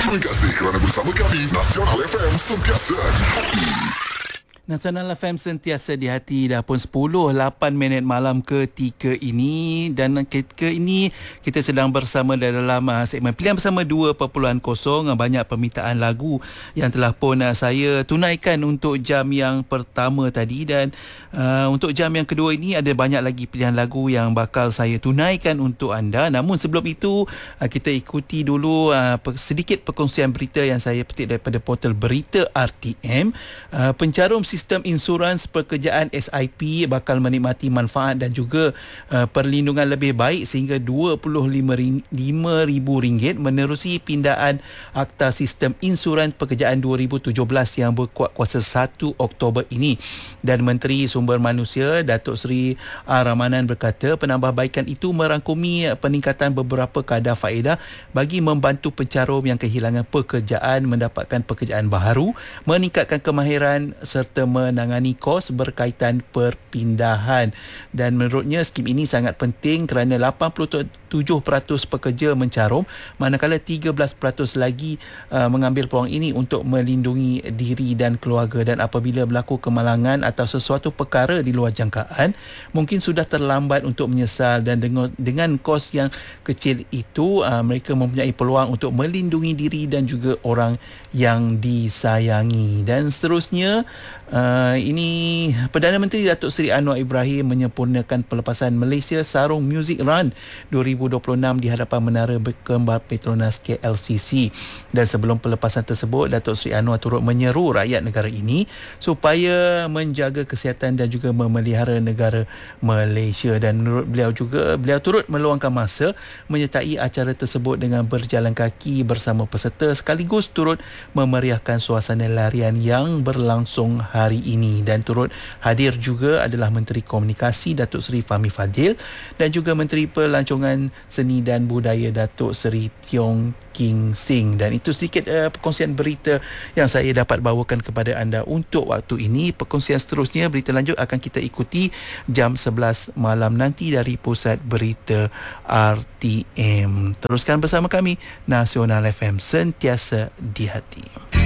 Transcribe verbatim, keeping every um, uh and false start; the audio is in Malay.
Terima kasih kerana bersama kami. Nasional F M, sentiasa di hati. Nasional F M sentiasa di hati. Dah pun sepuluh lapan minit malam ketika ini, dan ketika ini kita sedang bersama dalam uh, segmen Pilihan Bersama dua titik kosong. Banyak permintaan lagu yang telah pun uh, saya tunaikan untuk jam yang pertama tadi, dan uh, untuk jam yang kedua ini ada banyak lagi pilihan lagu yang bakal saya tunaikan untuk anda. Namun sebelum itu uh, kita ikuti dulu uh, sedikit perkongsian berita yang saya petik daripada portal Berita R T M. Uh, pencarum sistem insurans pekerjaan S I P bakal menikmati manfaat dan juga uh, perlindungan lebih baik sehingga dua puluh lima ribu ringgit menerusi pindahan Akta Sistem Insurans Pekerjaan dua ribu tujuh belas yang berkuat kuasa satu Oktober ini. Dan Menteri Sumber Manusia Datuk Seri R. Ramanan berkata penambahbaikan itu merangkumi peningkatan beberapa kadar faedah bagi membantu pencarum yang kehilangan pekerjaan mendapatkan pekerjaan baharu, meningkatkan kemahiran serta menangani kos berkaitan perpindahan. Dan menurutnya skim ini sangat penting kerana lapan puluh tujuh peratus pekerja mencarum, manakala tiga belas peratus lagi uh, mengambil peluang ini untuk melindungi diri dan keluarga. Dan apabila berlaku kemalangan atau sesuatu perkara di luar jangkaan, mungkin sudah terlambat untuk menyesal, dan dengan, dengan kos yang kecil itu uh, mereka mempunyai peluang untuk melindungi diri dan juga orang yang disayangi. Dan seterusnya, Uh, ini Perdana Menteri Datuk Seri Anwar Ibrahim menyempurnakan pelepasan Malaysia Sarung Music Run dua ribu dua puluh enam di hadapan Menara Berkembar Petronas K L C C. Dan sebelum pelepasan tersebut, Datuk Seri Anwar turut menyeru rakyat negara ini supaya menjaga kesihatan dan juga memelihara negara Malaysia. Dan menurut beliau juga, beliau turut meluangkan masa menyertai acara tersebut dengan berjalan kaki bersama peserta sekaligus turut memeriahkan suasana larian yang berlangsung hari ini. Dan turut hadir juga adalah Menteri Komunikasi Datuk Seri Fahmi Fadil dan juga Menteri Pelancongan Seni dan Budaya Datuk Seri Tiong King Sing. Dan itu sedikit uh, perkongsian berita yang saya dapat bawakan kepada anda untuk waktu ini. Perkongsian seterusnya, berita lanjut akan kita ikuti jam sebelas malam nanti dari Pusat Berita R T M. Teruskan bersama kami, Nasional F M, sentiasa di hati.